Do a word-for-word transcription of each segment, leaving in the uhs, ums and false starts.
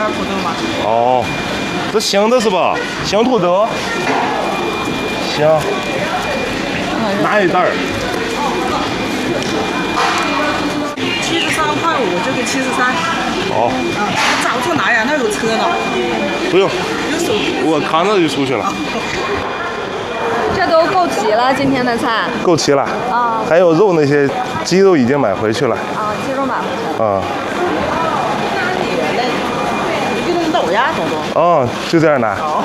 袋土豆吗？ 哦，这香的是吧？香土豆。行。拿一袋儿。 七十三块五，这个七十三。 好。 啊，找不出拿呀？那有车呢。 不用。 有手机。 我扛着就出去了。 这都够齐了，今天的菜。 够齐了。 啊。 还有肉那些鸡肉已经买回去了。 啊，鸡肉买回去了。 啊。 一个豆呀，东东。 哦，就这样拿。 好。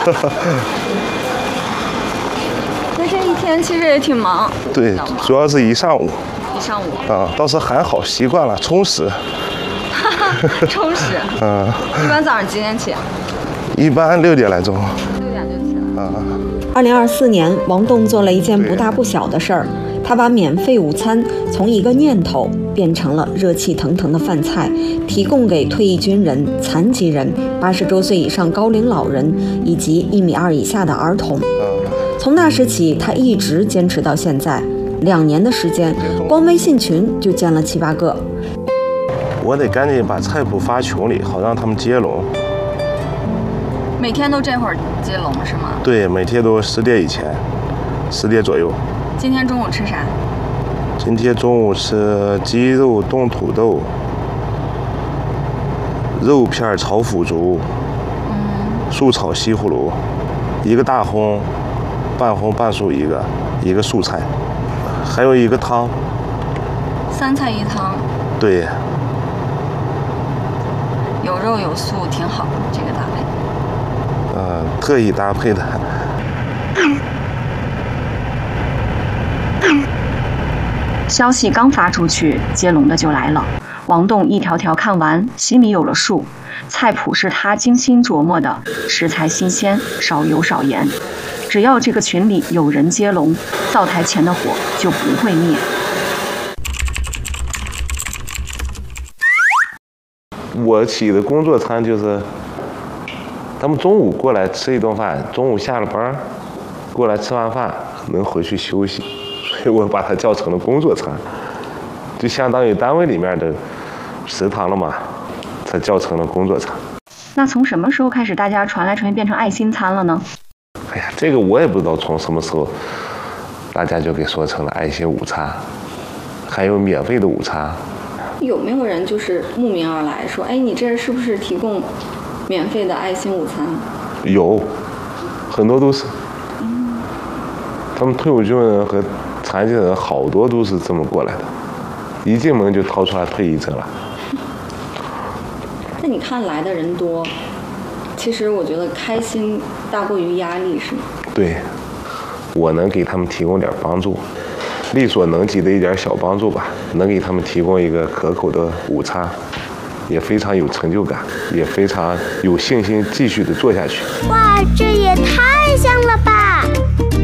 那这一天其实也挺忙。 对，主要是一上午。 一上午。 啊，倒是还好，习惯了，充实。 哈哈，充实。 嗯。 一般早上几点起？ 一般六点来钟。 六点就起了。 啊。 二零二四年，王栋做了一件不大不小的事儿，他把免费午餐从一个念头变成了热气腾腾的饭菜，提供给退役军人、残疾人、八十周岁以上高龄老人以及一米二以下的儿童。从那时起，他一直坚持到现在，两年的时间，光微信群就建了七八个。 我得赶紧把菜谱发群里，好让他们接龙。 每天都这会儿接龙是吗？ 对，每天都十点以前，十点左右。 今天中午吃啥？ 今天中午吃鸡肉炖土豆，肉片炒腐竹，嗯，素炒西葫芦，一个大荤，半荤半素一个，一个素菜，还有一个汤。 三菜一汤。 对。 有肉有素，挺好，这个搭配。 呃，特意搭配的。 消息刚发出去，接龙的就来了。王栋一条条看完，心里有了数。菜谱是他精心琢磨的，食材新鲜，少油少盐。只要这个群里有人接龙，灶台前的火就不会灭。 我起的工作餐就是，他们中午过来吃一顿饭，中午下了班，过来吃完饭能回去休息，所以我把它叫成了工作餐，就相当于单位里面的食堂了嘛，才叫成了工作餐。 那从什么时候开始，大家传来传去变成爱心餐了呢？ 哎呀，这个我也不知道从什么时候，大家就给说成了爱心午餐，还有免费的午餐。 有没有人就是慕名而来说，哎，你这是不是提供免费的爱心午餐？ 有，很多都是。嗯。他们退伍军人和残疾人好多都是这么过来的，一进门就掏出来退役证了。 那你看来的人多，其实我觉得开心大过于压力，是吗？ 对，我能给他们提供点帮助。力所能及的一点小帮助吧，能给他们提供一个可口的午餐，也非常有成就感，也非常有信心继续的做下去。 哇，这也太香了吧！